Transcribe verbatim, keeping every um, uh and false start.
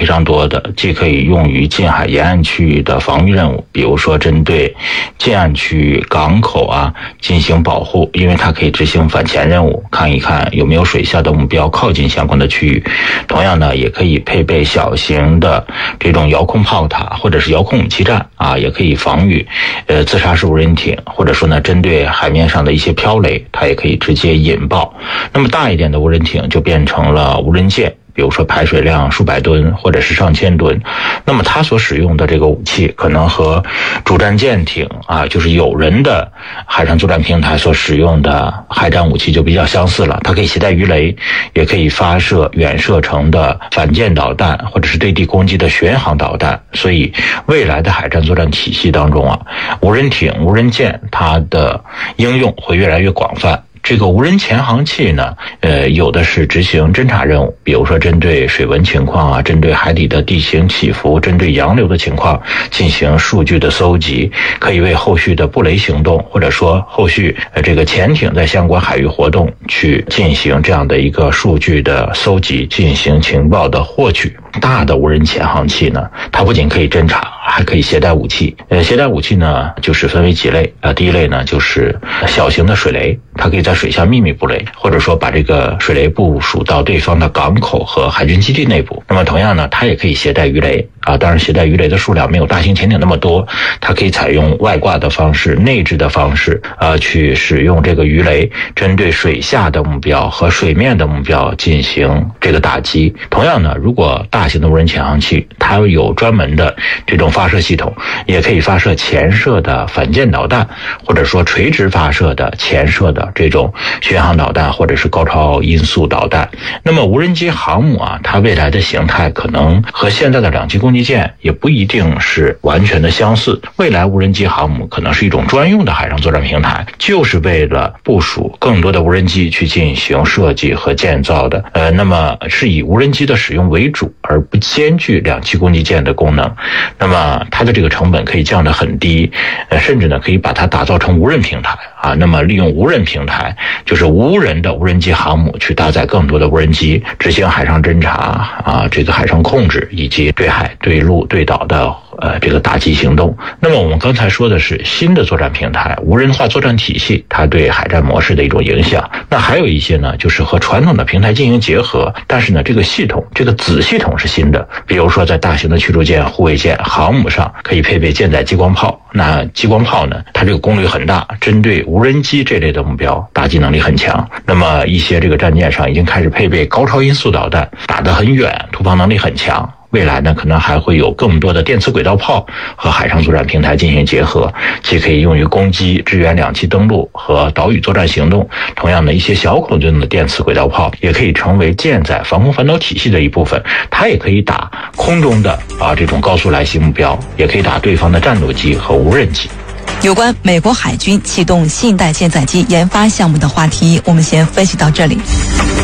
非常多的，既可以用于近海沿岸区域的防御任务，比如说针对近岸区域港口啊进行保护，因为它可以执行反潜任务，看一看有没有水下的目标靠近相关的区域。同样呢，也可以配备小型的这种遥控炮塔或者是遥控武器站啊，也可以防御呃自杀式无人艇，或者说呢针对海面上的一些飘雷，它也可以直接引爆。那么大一点的无人艇就变成了无人舰，比如说排水量数百吨或者是上千吨，那么它所使用的这个武器可能和主战舰艇啊，就是有人的海上作战平台所使用的海战武器就比较相似了。它可以携带鱼雷，也可以发射远射程的反舰导弹或者是对地攻击的巡航导弹。所以未来的海战作战体系当中啊，无人艇、无人舰它的应用会越来越广泛。这个无人潜航器呢，呃，有的是执行侦察任务，比如说针对水文情况啊，针对海底的地形起伏，针对洋流的情况进行数据的搜集，可以为后续的布雷行动，或者说后续呃这个潜艇在相关海域活动去进行这样的一个数据的搜集，进行情报的获取。大的无人潜航器呢，它不仅可以侦察，还可以携带武器。呃，携带武器呢，就是分为几类。呃，第一类呢，就是小型的水雷，它可以在水下秘密布雷，或者说把这个水雷部署到对方的港口和海军基地内部。那么同样呢，它也可以携带鱼雷啊，当然携带鱼雷的数量没有大型潜艇那么多，它可以采用外挂的方式、内置的方式，呃，去使用这个鱼雷，针对水下的目标和水面的目标进行这个打击。同样呢，如果大型的无人潜航器，它有专门的这种发射系统，也可以发射潜射的反舰导弹，或者说垂直发射的潜射的这种巡航导弹，或者是高超音速导弹。那么无人机航母啊，它未来的形态可能和现在的两栖攻击舰也不一定是完全的相似。未来无人机航母可能是一种专用的海上作战平台，就是为了部署更多的无人机去进行设计和建造的。呃，那么是以无人机的使用为主，而不兼具两栖攻击舰的功能。那么它的这个成本可以降得很低，呃，甚至呢可以把它打造成无人平台啊。那么利用无人平台，就是无人的无人机航母去搭载更多的无人机，执行海上侦察啊，这个海上控制以及对海、对陆、对岛的呃，这个打击行动。那么我们刚才说的是新的作战平台、无人化作战体系，它对海战模式的一种影响。那还有一些呢，就是和传统的平台进行结合，但是呢，这个系统、这个子系统是新的。比如说，在大型的驱逐舰、护卫舰、航母上可以配备舰载激光炮。那激光炮呢，它这个功率很大，针对无人机这类的目标打击能力很强。那么一些这个战舰上已经开始配备高超音速导弹，打得很远，突防能力很强。未来呢，可能还会有更多的电磁轨道炮和海上作战平台进行结合，既可以用于攻击、支援两栖登陆和岛屿作战行动。同样的，一些小口径的电磁轨道炮也可以成为舰载防空反导体系的一部分，它也可以打空中的啊这种高速来袭目标，也可以打对方的战斗机和无人机。 有关美国海军启动新一代舰载机研发项目的话题，我们先分析到这里。